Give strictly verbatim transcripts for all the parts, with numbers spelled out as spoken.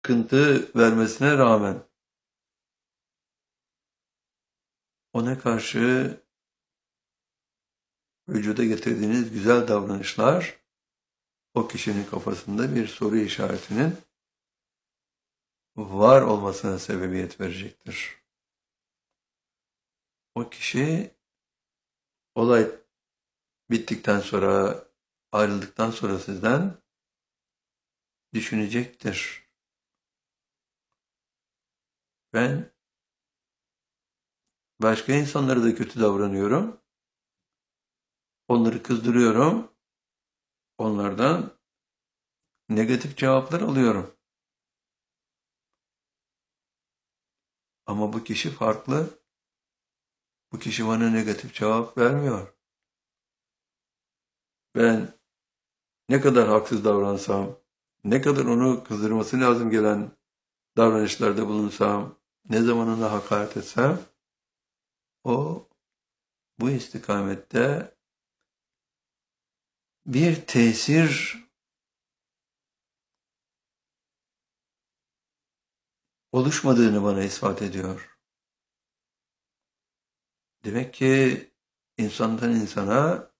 sıkıntı vermesine rağmen ona karşı vücuda getirdiğiniz güzel davranışlar o kişinin kafasında bir soru işaretinin var olmasına sebebiyet verecektir. O kişi olay bittikten sonra, ayrıldıktan sonra sizden düşünecektir. Ben başka insanlara da kötü davranıyorum. Onları kızdırıyorum. Onlardan negatif cevaplar alıyorum. Ama bu kişi farklı. Bu kişi bana negatif cevap vermiyor. Ben ne kadar haksız davransam, ne kadar onu kızdırması lazım gelen davranışlarda bulunsam, ne zaman ona hakaret etsem, o bu istikamette bir tesir oluşmadığını bana ispat ediyor. Demek ki insandan insana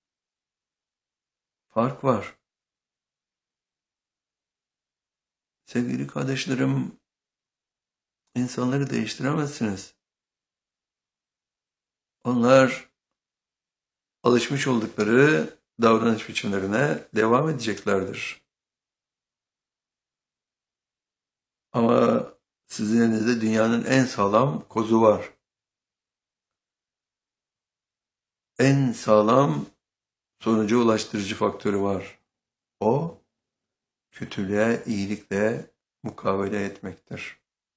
fark var. Sevgili kardeşlerim, insanları değiştiremezsiniz. Onlar alışmış oldukları davranış biçimlerine devam edeceklerdir. Ama sizin elinizde dünyanın en sağlam kozu var. En sağlam sonuca ulaştırıcı faktörü var. O, kötülüğe iyilikle mukabele etmektir.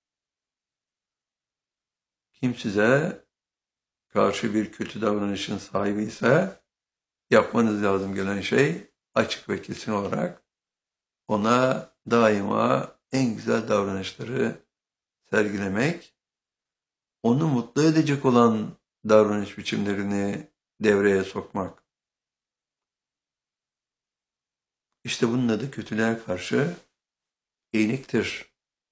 Kim size karşı bir kötü davranışın sahibi ise yapmanız lazım gelen şey açık ve kesin olarak ona daima en güzel davranışları sergilemek, onu mutlu edecek olan davranış biçimlerini devreye sokmak. İşte bunun adı kötülüğe karşı iyiliktir.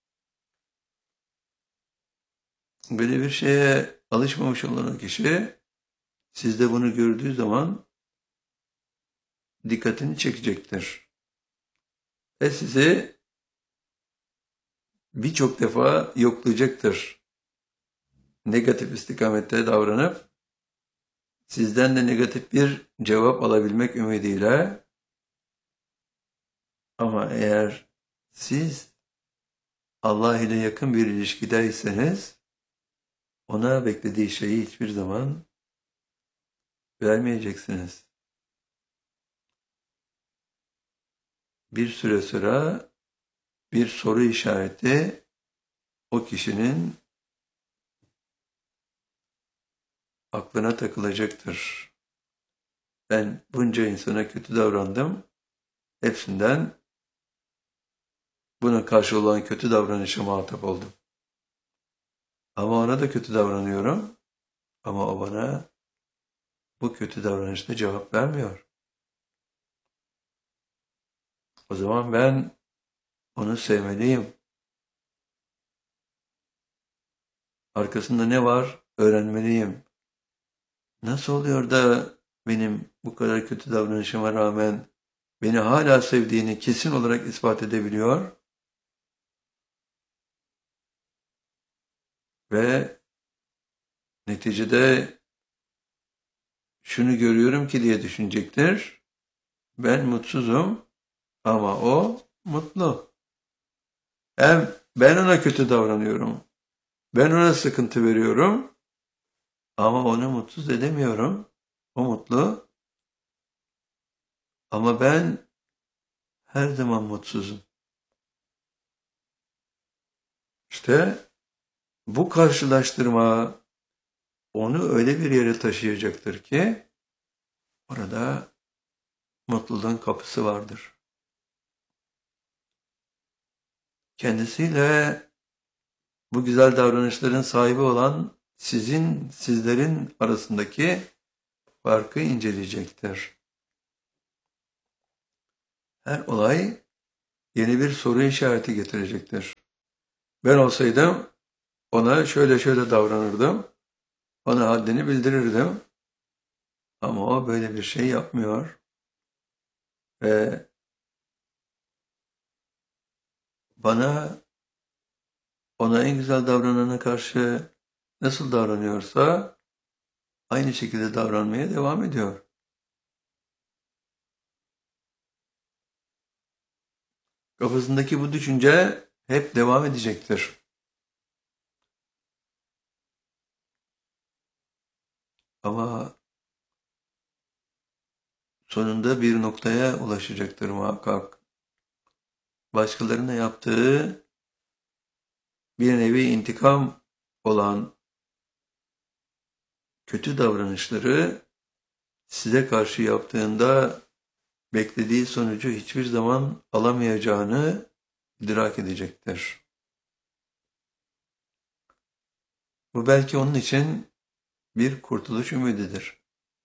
Böyle bir şeye alışmamış olan kişi sizde bunu gördüğü zaman dikkatini çekecektir. Ve sizi birçok defa yoklayacaktır. Negatif istikamette davranıp sizden de negatif bir cevap alabilmek ümidiyle, ama eğer siz Allah ile yakın bir ilişkideyseniz ona beklediği şeyi hiçbir zaman vermeyeceksiniz. Bir süre sonra bir soru işareti o kişinin aklına takılacaktır. Ben bunca insana kötü davrandım. Hepsinden buna karşı olan kötü davranışa muhatap oldum. Ama ona da kötü davranıyorum. Ama o bana bu kötü davranışta cevap vermiyor. O zaman ben onu sevmeliyim. Arkasında ne var? Öğrenmeliyim. Nasıl oluyor da benim bu kadar kötü davranışıma rağmen beni hala sevdiğini kesin olarak ispat edebiliyor? Ve neticede şunu görüyorum ki diye düşünecektir. Ben mutsuzum ama o mutlu. Hem ben ona kötü davranıyorum. Ben ona sıkıntı veriyorum. Ama onu mutsuz edemiyorum. O mutlu. Ama ben her zaman mutsuzum. İşte bu karşılaştırma onu öyle bir yere taşıyacaktır ki orada mutluluğun kapısı vardır. Kendisiyle bu güzel davranışların sahibi olan sizin, sizlerin arasındaki farkı inceleyecektir. Her olay yeni bir soru işareti getirecektir. Ben olsaydım ona şöyle şöyle davranırdım, ona haddini bildirirdim. Ama o böyle bir şey yapmıyor ve bana, ona en güzel davranana karşı nasıl davranıyorsa aynı şekilde davranmaya devam ediyor. Kafasındaki bu düşünce hep devam edecektir. Ama sonunda bir noktaya ulaşacaktır muhakkak. Başkalarına yaptığı bir nevi intikam olan kötü davranışları size karşı yaptığında beklediği sonucu hiçbir zaman alamayacağını idrak edecektir. Bu belki onun için bir kurtuluş ümididir.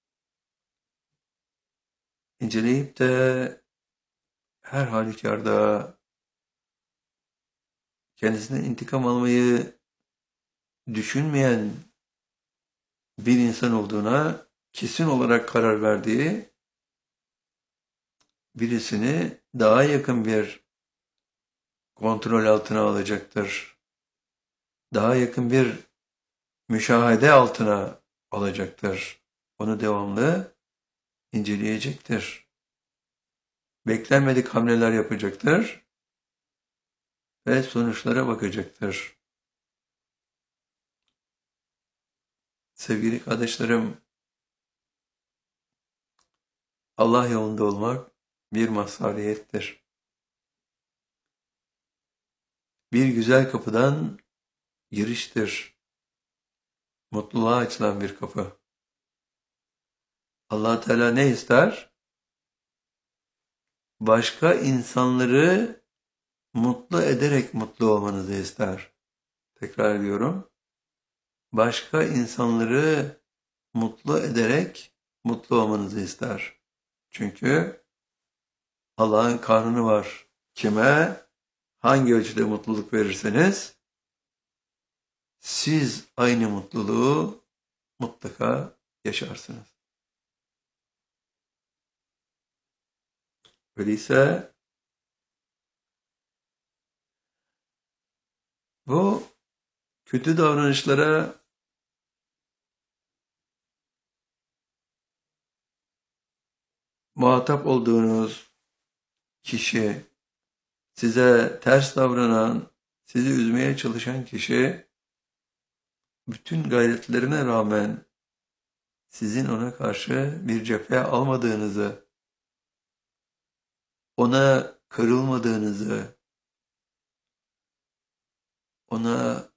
İnceleyip de her halükarda kendisinden intikam almayı düşünmeyen bir insan olduğuna kesin olarak karar verdiği birisini daha yakın bir kontrol altına alacaktır. Daha yakın bir müşahede altına alacaktır. Onu devamlı inceleyecektir. Beklenmedik hamleler yapacaktır ve sonuçlara bakacaktır. Sevgili kardeşlerim, Allah yolunda olmak bir mazhariyettir. Bir güzel kapıdan giriştir. Mutluluğa açılan bir kapı. Allah Teala ne ister? Başka insanları mutlu ederek mutlu olmanızı ister. Tekrar ediyorum. Başka insanları mutlu ederek mutlu olmanızı ister. Çünkü Allah'ın kanunu var. Kime hangi ölçüde mutluluk verirseniz siz aynı mutluluğu mutlaka yaşarsınız. Öyleyse bu kötü davranışlara muhatap olduğunuz kişi, size ters davranan, sizi üzmeye çalışan kişi, bütün gayretlerine rağmen sizin ona karşı bir cephe almadığınızı, ona kırılmadığınızı, ona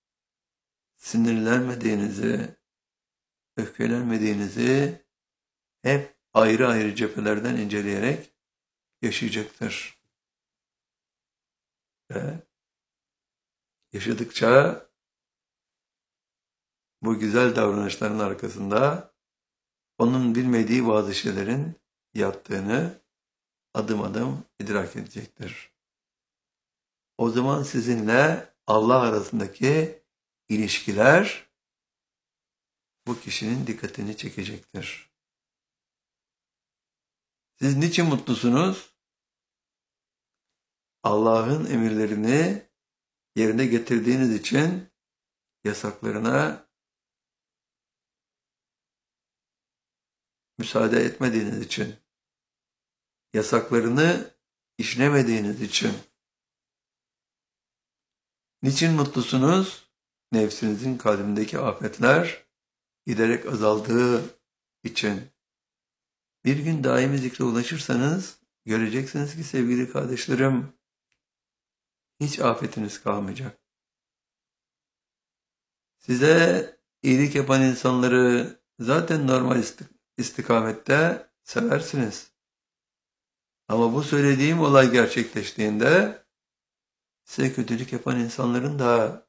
sinirlenmediğinizi, öfkelenmediğinizi hep ayrı ayrı cephelerden inceleyerek yaşayacaktır. Ve yaşadıkça bu güzel davranışların arkasında onun bilmediği bazı şeylerin yattığını adım adım idrak edecektir. O zaman sizinle Allah arasındaki ilişkiler bu kişinin dikkatini çekecektir. Siz niçin mutlusunuz? Allah'ın emirlerini yerine getirdiğiniz için, yasaklarına müsaade etmediğiniz için, yasaklarını işlemediğiniz için. Niçin mutlusunuz? Nefsinizin kalbindeki afetler giderek azaldığı için. Bir gün daimi zikre ulaşırsanız göreceksiniz ki sevgili kardeşlerim, hiç afetiniz kalmayacak. Size iyilik yapan insanları zaten normal istikamette seversiniz. Ama bu söylediğim olay gerçekleştiğinde size kötülük yapan insanların da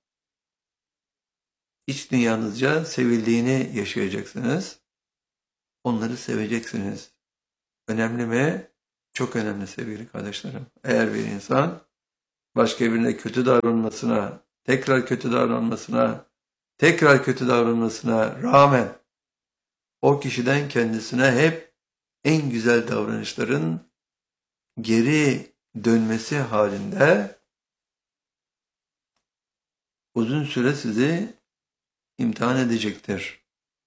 iç dünyanızca sevildiğini yaşayacaksınız. Onları seveceksiniz. Önemli mi? Çok çok önemli sevgili kardeşlerim. Eğer bir insan başka birine kötü davranmasına, tekrar kötü davranmasına, tekrar kötü davranmasına rağmen o kişiden kendisine hep en güzel davranışların geri dönmesi halinde uzun süre sizi imtihan edecektir.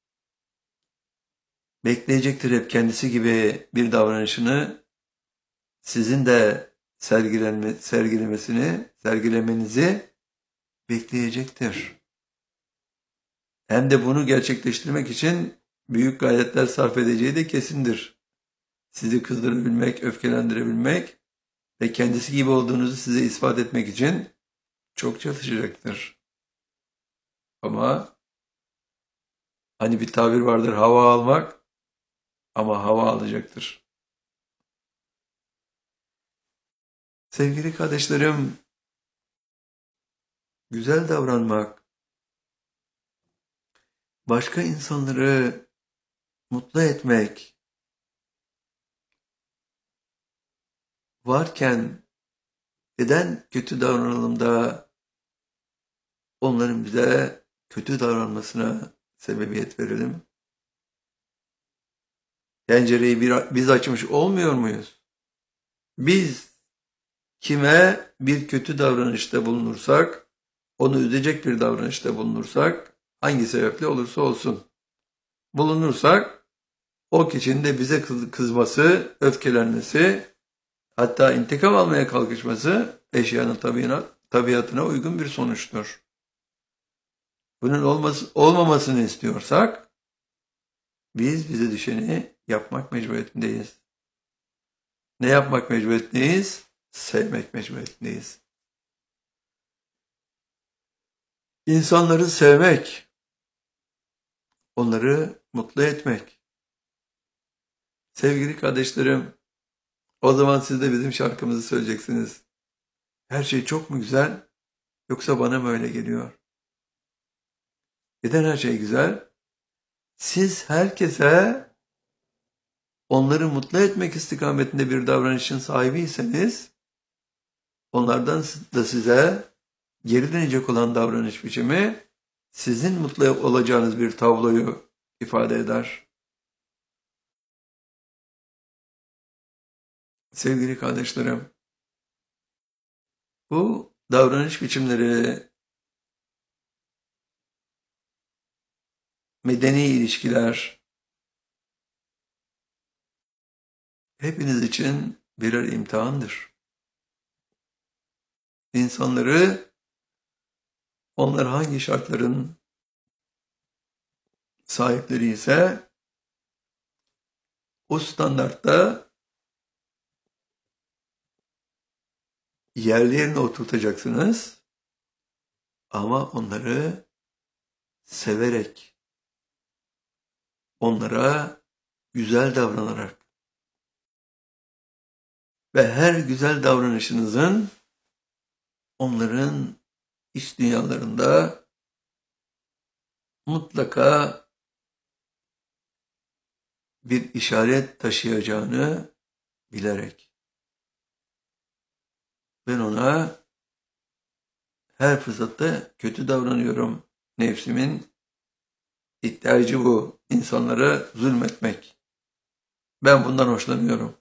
Bekleyecektir hep kendisi gibi bir davranışını sizin de sergilenme, sergilemesini, sergilemenizi bekleyecektir. Hem de bunu gerçekleştirmek için büyük gayretler sarf edeceği de kesindir. Sizi kızdırabilmek, öfkelendirebilmek ve kendisi gibi olduğunuzu size ispat etmek için çok çalışacaktır. Ama hani bir tabir vardır, hava almak, ama hava alacaktır. Sevgili kardeşlerim, güzel davranmak, başka insanları mutlu etmek varken neden kötü davranalım da onların bize kötü davranmasına sebebiyet verelim? Pencereyi bir, biz açmış olmuyor muyuz? Biz kime bir kötü davranışta bulunursak, onu üzecek bir davranışta bulunursak, hangi sebeple olursa olsun bulunursak, o kişinin de bize kız, kızması, öfkelenmesi, hatta intikam almaya kalkışması eşyanın tabiına, tabiatına uygun bir sonuçtur. Bunun olması, olmamasını istiyorsak, biz bize düşeni yapmak mecburiyetindeyiz. Ne yapmak mecburiyetindeyiz? Sevmek mecburiyetindeyiz. İnsanları sevmek, onları mutlu etmek. Sevgili kardeşlerim, o zaman siz de bizim şarkımızı söyleyeceksiniz. Her şey çok mu güzel, yoksa bana mı öyle geliyor? Neden her şey güzel? Siz herkese onları mutlu etmek istikametinde bir davranışın sahibiyseniz, onlardan da size geri dönecek olan davranış biçimi sizin mutlu olacağınız bir tabloyu ifade eder. Sevgili kardeşlerim, bu davranış biçimleri, medeni ilişkiler hepiniz için birer imtihandır. İnsanları onlar hangi şartların sahipleri ise o standartta yerlerine oturtacaksınız, ama onları severek, onlara güzel davranarak ve her güzel davranışınızın onların iç dünyalarında mutlaka bir işaret taşıyacağını bilerek. Ben ona her fırsatta kötü davranıyorum. Nefsimin ihtiyacı bu. İnsanlara zulmetmek. Ben bundan hoşlanıyorum.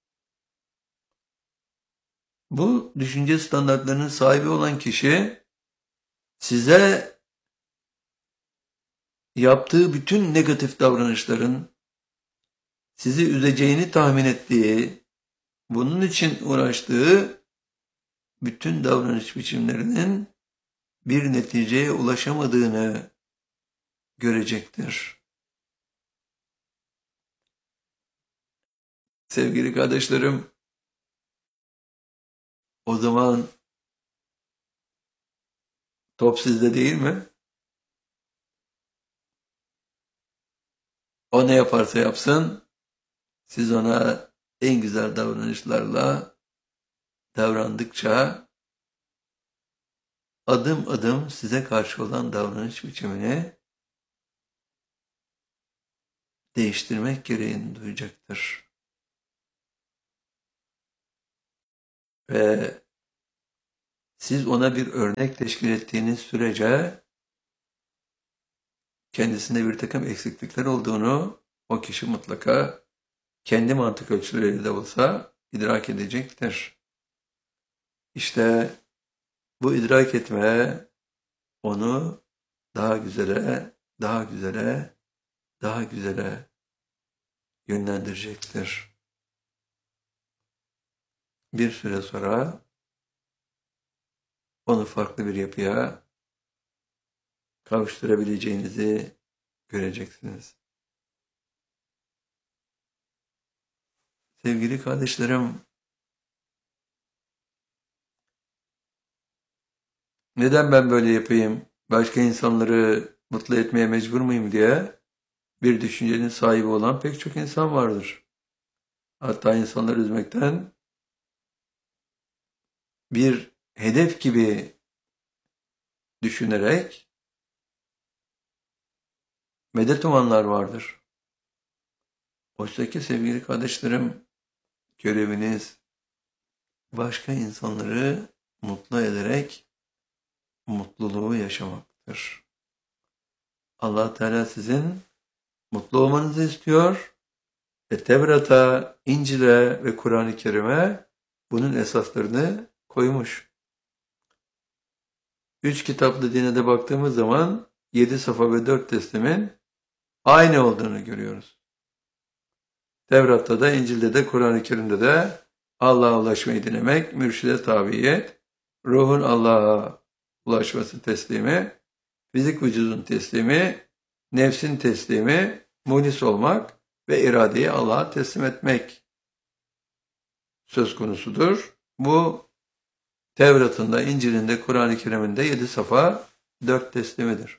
Bu düşünce standartlarının sahibi olan kişi size yaptığı bütün negatif davranışların sizi üzeceğini tahmin ettiği, bunun için uğraştığı bütün davranış biçimlerinin bir neticeye ulaşamadığını görecektir. Sevgili kardeşlerim, o zaman top sizde değil mi? O ne yaparsa yapsın, siz ona en güzel davranışlarla davrandıkça adım adım size karşı olan davranış biçimini değiştirmek gereğini duyacaktır. Ve siz ona bir örnek teşkil ettiğiniz sürece kendisinde bir takım eksiklikler olduğunu o kişi mutlaka kendi mantık ölçüleriyle de olsa idrak edecektir. İşte bu idrak etme onu daha güzele, daha güzele, daha güzele yönlendirecektir. Bir süre sonra onu farklı bir yapıya kavuşturabileceğinizi göreceksiniz. Sevgili kardeşlerim, neden ben böyle yapayım, başka insanları mutlu etmeye mecbur muyum diye bir düşüncenin sahibi olan pek çok insan vardır. Hatta insanları üzmekten bir hedef gibi düşünerek medet umanlar vardır. Oysa ki sevgili kardeşlerim, göreviniz başka insanları mutlu ederek mutluluğu yaşamaktır. Allah Teala sizin mutlu olmanızı istiyor ve Tevrat'a, İncil'e ve Kur'an-ı Kerim'e bunun esaslarını koymuş. Üç kitaplı dine de baktığımız zaman yedi safa ve dört teslimin aynı olduğunu görüyoruz. Tevrat'ta da, İncil'de de, Kur'an-ı Kerim'de de Allah'a ulaşmayı dilemek, mürşide tabiyet, ruhun Allah'a ulaşması teslimi, fizik vücudun teslimi, nefsin teslimi, munis olmak ve iradeyi Allah'a teslim etmek söz konusudur. Bu Tevrat'ın da, İncil'in de, Kur'an-ı Kerim'in de yedi safa, dört teslimidir.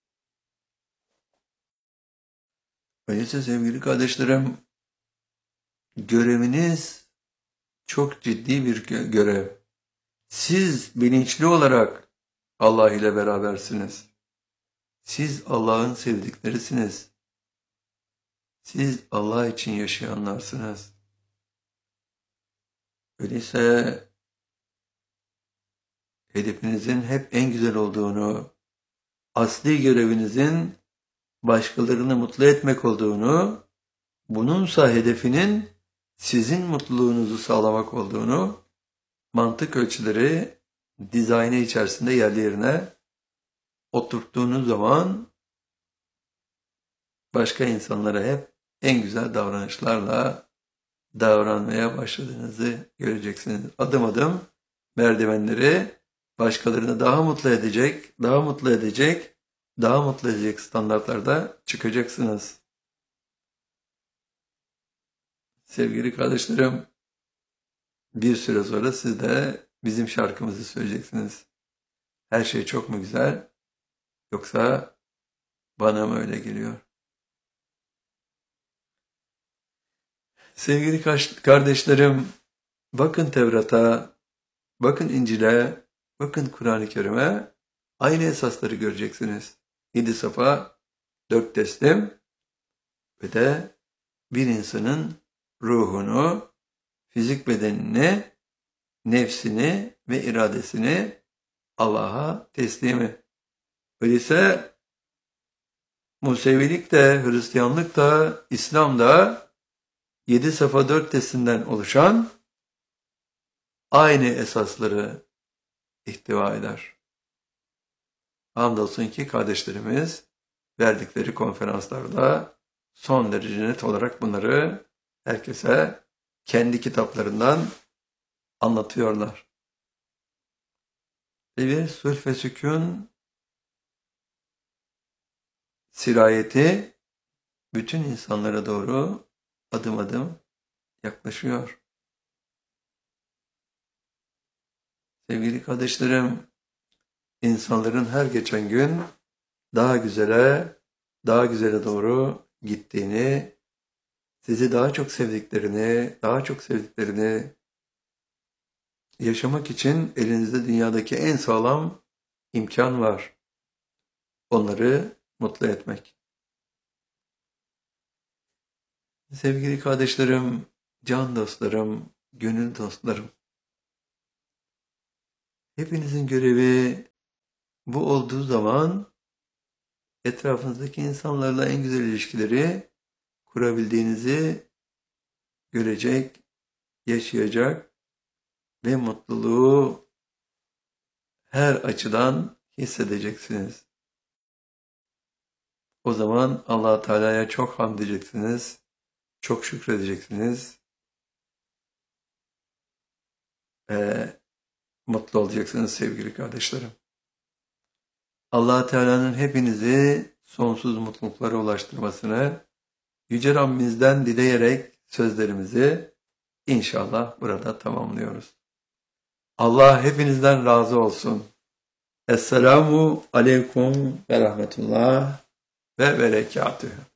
Öyleyse sevgili kardeşlerim, göreviniz çok ciddi bir görev. Siz bilinçli olarak Allah ile berabersiniz. Siz Allah'ın sevdiklerisiniz. Siz Allah için yaşayanlarsınız. Öyleyse hedefinizin hep en güzel olduğunu, asli görevinizin başkalarını mutlu etmek olduğunu, bununsa hedefinin sizin mutluluğunuzu sağlamak olduğunu, mantık ölçüleri dizaynı içerisinde yerli yerine oturttuğunuz zaman başka insanlara hep en güzel davranışlarla davranmaya başladığınızı göreceksiniz. Adım adım merdivenleri başkalarını daha mutlu edecek, daha mutlu edecek, daha mutlu edecek standartlarda çıkacaksınız. Sevgili kardeşlerim, bir süre sonra siz de bizim şarkımızı söyleyeceksiniz. Her şey çok mu güzel, yoksa bana mı öyle geliyor? Sevgili kardeşlerim, bakın Tevrat'a, bakın İncil'e, bakın Kur'an-ı Kerim'e, aynı esasları göreceksiniz. Yedi safa, dört teslim ve de bir insanın ruhunu, fizik bedenini, nefsini ve iradesini Allah'a teslimi. Öyleyse Musevilik de, Hristiyanlık da, İslam da yedi safa dört teslimden oluşan aynı esasları ihtiva eder. Hamdolsun ki kardeşlerimiz verdikleri konferanslarda son derece net olarak bunları herkese kendi kitaplarından anlatıyorlar. Ve bir sulh ve sükun sirayeti bütün insanlara doğru adım adım yaklaşıyor. Sevgili kardeşlerim, insanların her geçen gün daha güzele, daha güzele doğru gittiğini, sizi daha çok sevdiklerini, daha çok sevdiklerini yaşamak için elinizde dünyadaki en sağlam imkan var. Onları mutlu etmek. Sevgili kardeşlerim, can dostlarım, gönül dostlarım, Hepinizin görevi bu olduğu zaman etrafınızdaki insanlarla en güzel ilişkileri kurabildiğinizi görecek, yaşayacak ve mutluluğu her açıdan hissedeceksiniz. O zaman Allah Teala'ya çok hamd edeceksiniz, çok şükredeceksiniz, ve mutlu olacaksınız sevgili kardeşlerim. Allah Teala'nın hepinizi sonsuz mutluluklara ulaştırmasını Yüce Rabbimizden dileyerek sözlerimizi inşallah burada tamamlıyoruz. Allah hepinizden razı olsun. Esselamu aleyküm ve rahmetullah ve berekatühü.